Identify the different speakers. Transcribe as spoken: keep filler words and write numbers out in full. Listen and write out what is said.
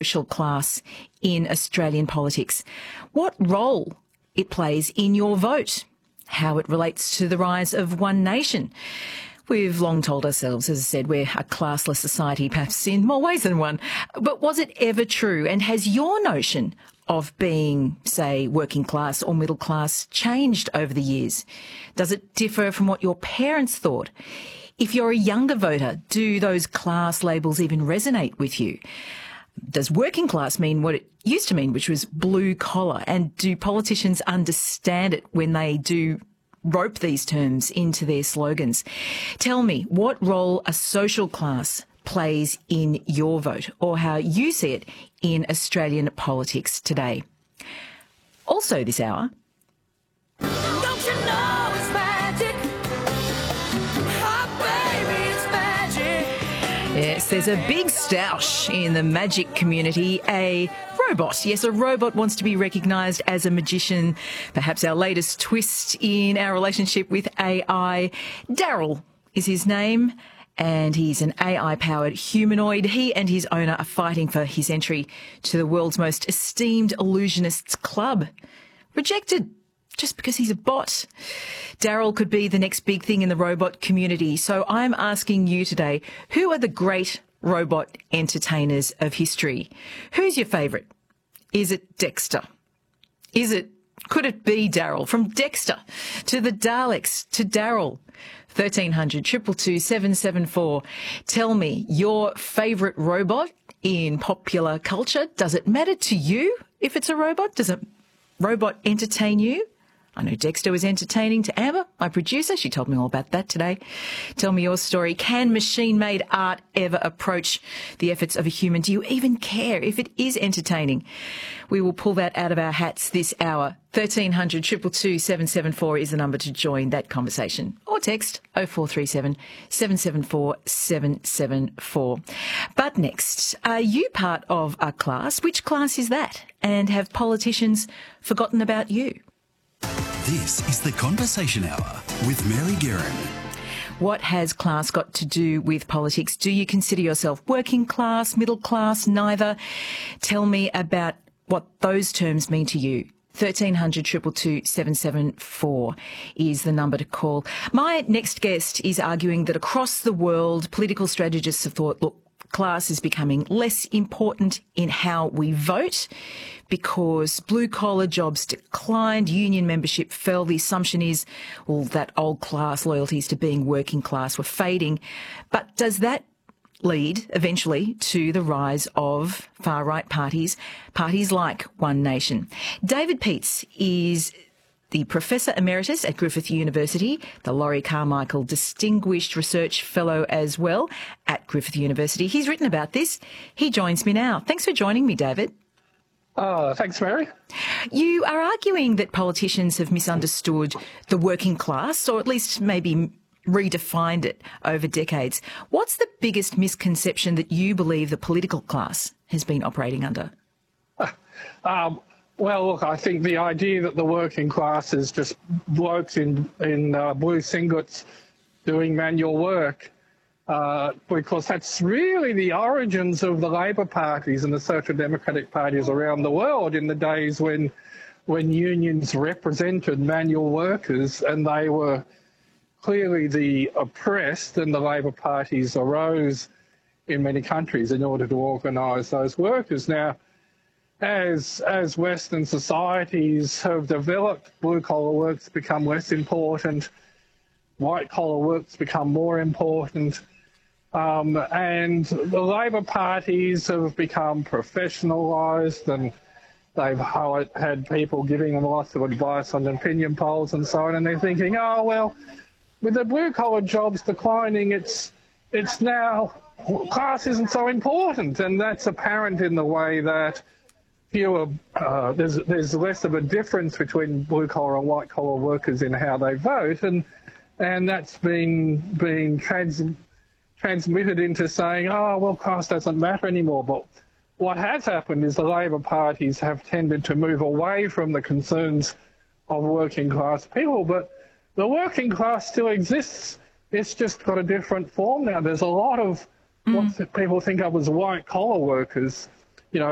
Speaker 1: social class in Australian politics, what role it plays in your vote, how it relates to the rise of One Nation. We've long told ourselves, as I said, we're a classless society, perhaps in more ways than one. But was it ever true? And has your notion of being, say, working class or middle class changed over the years? Does it differ from what your parents thought? If you're a younger voter, do those class labels even resonate with you? Does working class mean what it used to mean, which was blue collar? And do politicians understand it when they do rope these terms into their slogans? Tell me what role a social class plays in your vote, or how you see it in Australian politics today. Also this hour,
Speaker 2: Don't you know it's magic? Oh, baby, it's magic.
Speaker 1: yes, there's a big stoush in the magic community. A robot. Yes, a robot wants to be recognised as a magician. Perhaps our latest twist in our relationship with A I. Daryl is his name, and he's an A I-powered humanoid. He and his owner are fighting for his entry to the world's most esteemed illusionists club. Rejected just because he's a bot. Daryl could be the next big thing in the robot community. So I'm asking you today, who are the great robot entertainers of history? Who's your favourite? Is it Dexter? Is it, could it be Daryl? From Dexter to the Daleks to Daryl. thirteen hundred, two two two, seven seven four. Tell me your favourite robot in popular culture. Does it matter to you if it's a robot? Does a robot entertain you? I know Dexter was entertaining to Amber, my producer. She told me all about that today. Tell me your story. Can machine-made art ever approach the efforts of a human? Do you even care if it is entertaining? We will pull that out of our hats this hour. thirteen hundred, two two two, seven seven four is the number to join that conversation. Or text oh four three seven, seven seven four, seven seven four. But next, are you part of a class? Which class is that? And have politicians forgotten about you?
Speaker 3: This is the Conversation Hour with Mary Guerin.
Speaker 1: What has class got to do with politics? Do you consider yourself working class, middle class, neither? Tell me about what those terms mean to you. thirteen hundred, two two two, seven seven four is the number to call. My next guest is arguing that across the world, political strategists have thought, look, class is becoming less important in how we vote because blue-collar jobs declined, union membership fell. The assumption is, well, that old class loyalties to being working class were fading. But does that lead eventually to the rise of far-right parties, parties like One Nation? David Peets is the Professor Emeritus at Griffith University, the Laurie Carmichael Distinguished Research Fellow as well at Griffith University. He's written about this. He joins me now. Thanks for joining me, David.
Speaker 4: Oh, thanks, Mary.
Speaker 1: You are arguing that politicians have misunderstood the working class, or at least maybe redefined it over decades. What's the biggest misconception that you believe the political class has been operating under?
Speaker 4: Um, well, look, I think the idea that the working class is just blokes in, in uh, blue singlets doing manual work, uh, because that's really the origins of the Labor parties and the social democratic parties around the world in the days when, when unions represented manual workers and they were clearly the oppressed, and the Labor parties arose in many countries in order to organise those workers. Now, as as Western societies have developed, blue-collar work's become less important, white-collar work's become more important, um, and the Labor parties have become professionalised, and they've had people giving them lots of advice on opinion polls and so on, and they're thinking, oh, well, with the blue-collar jobs declining, it's it's now class isn't so important, and that's apparent in the way that fewer uh, there's there's less of a difference between blue-collar and white-collar workers in how they vote, and and that's been being trans, transmitted into saying, oh well, class doesn't matter anymore. But what has happened is the Labor parties have tended to move away from the concerns of working-class people, but the working class still exists. It's just got a different form now. There's a lot of mm. what people think of as white-collar workers